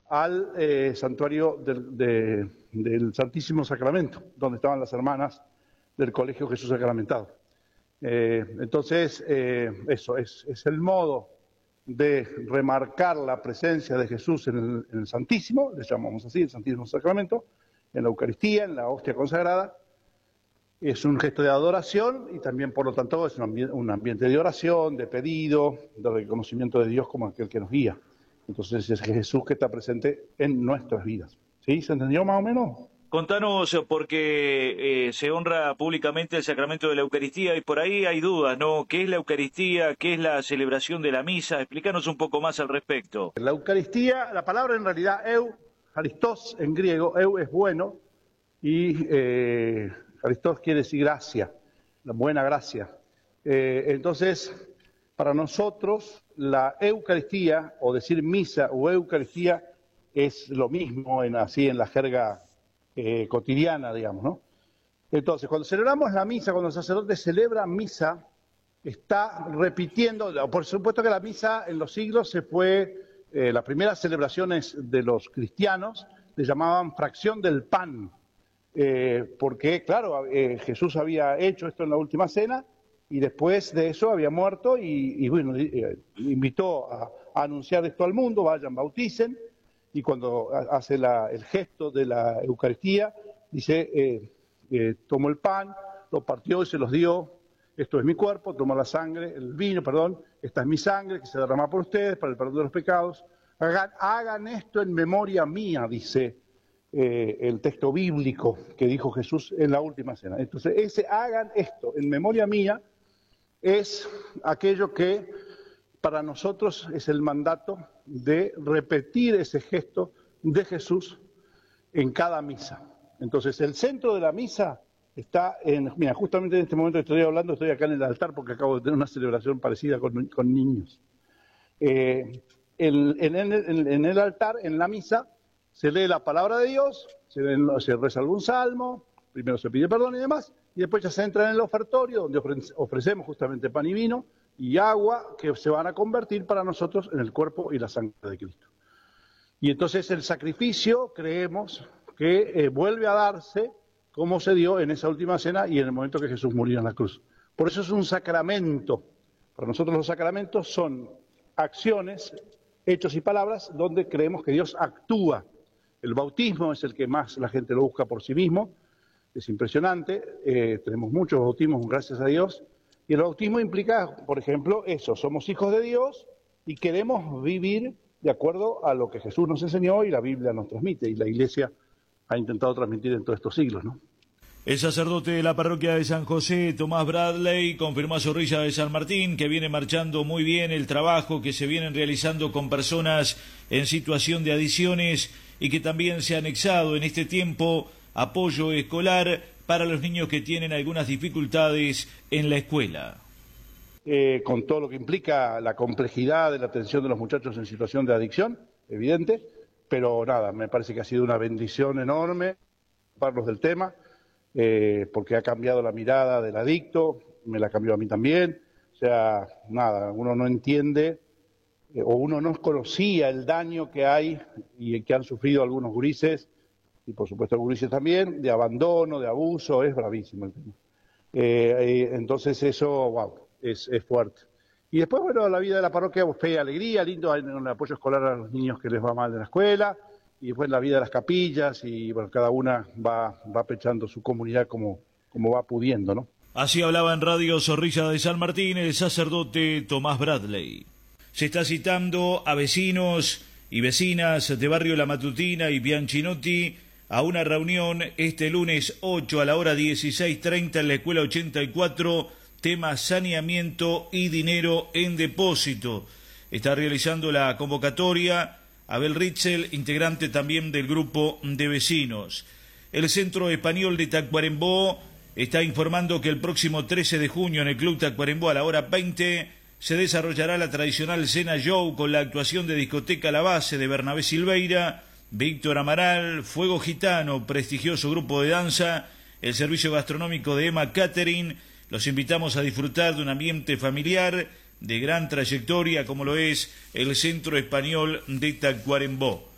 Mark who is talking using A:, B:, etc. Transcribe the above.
A: al santuario del Santísimo Sacramento, donde estaban las hermanas del Colegio Jesús Sacramentado. Entonces, eso es el modo de remarcar la presencia de Jesús en el Santísimo, le llamamos así, el Santísimo Sacramento, en la Eucaristía, en la hostia consagrada. Es un gesto de adoración y también, por lo tanto, es un ambiente de oración, de pedido, de reconocimiento de Dios como aquel que nos guía. Entonces es Jesús que está presente en nuestras vidas. ¿Sí? ¿Se entendió más o menos?
B: Contanos, porque se honra públicamente el sacramento de la Eucaristía y por ahí hay dudas, ¿no? ¿Qué es la Eucaristía? ¿Qué es la celebración de la misa? Explícanos un poco más al respecto.
A: La Eucaristía, la palabra en realidad Haristos en griego, es bueno y Haristos quiere decir gracia, la buena gracia. Entonces, para nosotros la Eucaristía, o decir misa o Eucaristía, es lo mismo así en la jerga cotidiana, digamos, ¿no? Entonces, cuando celebramos la misa, cuando el sacerdote celebra misa, está repitiendo, por supuesto que la misa en los siglos se fue, las primeras celebraciones de los cristianos le llamaban fracción del pan, porque, claro, Jesús había hecho esto en la última cena y después de eso había muerto y bueno, invitó a anunciar esto al mundo, vayan, bauticen. Y cuando hace el gesto de la Eucaristía, dice, tomó el pan, lo partió y se los dio, esto es mi cuerpo, tomó la sangre, el vino, perdón, esta es mi sangre que se derrama por ustedes para el perdón de los pecados. Hagan esto en memoria mía, dice el texto bíblico que dijo Jesús en la última cena. Entonces, hagan esto en memoria mía es aquello que para nosotros es el mandato de repetir ese gesto de Jesús en cada misa. Entonces, el centro de la misa está mira, justamente en este momento que estoy hablando, estoy acá en el altar porque acabo de tener una celebración parecida con niños. En el altar, en la misa, se lee la palabra de Dios, se reza algún salmo, primero se pide perdón y demás, y después ya se entra en el ofertorio, donde ofrecemos justamente pan y vino, y agua que se van a convertir para nosotros en el cuerpo y la sangre de Cristo. Y entonces el sacrificio, creemos, que vuelve a darse como se dio en esa última cena y en el momento que Jesús murió en la cruz. Por eso es un sacramento. Para nosotros los sacramentos son acciones, hechos y palabras donde creemos que Dios actúa. El bautismo es el que más la gente lo busca por sí mismo, es impresionante, tenemos muchos bautismos, gracias a Dios. Y el bautismo implica, por ejemplo, eso, somos hijos de Dios y queremos vivir de acuerdo a lo que Jesús nos enseñó y la Biblia nos transmite, y la Iglesia ha intentado transmitir en todos estos siglos, ¿no?
B: El sacerdote de la parroquia de San José, Tomás Bradley, confirmó a Zorrilla de San Martín que viene marchando muy bien el trabajo que se vienen realizando con personas en situación de adicciones y que también se ha anexado en este tiempo apoyo escolar para los niños que tienen algunas dificultades en la escuela.
A: Con todo lo que implica la complejidad de la atención de los muchachos en situación de adicción, evidente, pero nada, me parece que ha sido una bendición enorme ocuparnos del tema, porque ha cambiado la mirada del adicto, me la cambió a mí también, o sea, nada, uno no entiende o uno no conocía el daño que hay y que han sufrido algunos gurises, y por supuesto gurises también, de abandono, de abuso, es bravísimo el tema. Entonces eso, wow, es fuerte. Y después, bueno, la vida de la parroquia, fe y alegría, lindo, hay un apoyo escolar a los niños que les va mal en la escuela, y después la vida de las capillas, y bueno, cada una va pechando su comunidad como va pudiendo, ¿no?
B: Así hablaba en Radio Zorrilla de San Martín el sacerdote Tomás Bradley. Se está citando a vecinos y vecinas de Barrio La Matutina y Bianchinotti a una reunión este lunes 8 a la hora 16:30 en la Escuela 84, tema saneamiento y dinero en depósito. Está realizando la convocatoria Abel Ritzel, integrante también del grupo de vecinos. El Centro Español de Tacuarembó está informando que el próximo 13 de junio en el Club Tacuarembó a la hora 20 se desarrollará la tradicional Cena Show con la actuación de Discoteca La Base de Bernabé Silveira, Víctor Amaral, Fuego Gitano, prestigioso grupo de danza, el servicio gastronómico de Emma Catering. Los invitamos a disfrutar de un ambiente familiar de gran trayectoria como lo es el Centro Español de Tacuarembó.